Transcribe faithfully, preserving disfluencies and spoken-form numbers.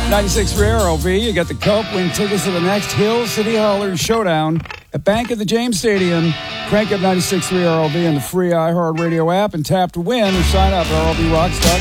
ninety-six three R L V. You got the Cup. Win tickets to the next Hill City Hollers Showdown at Bank of the James Stadium. Crank up ninety-six three R L V on the free iHeartRadio app and tap to win or sign up at R L V Rocks dot com.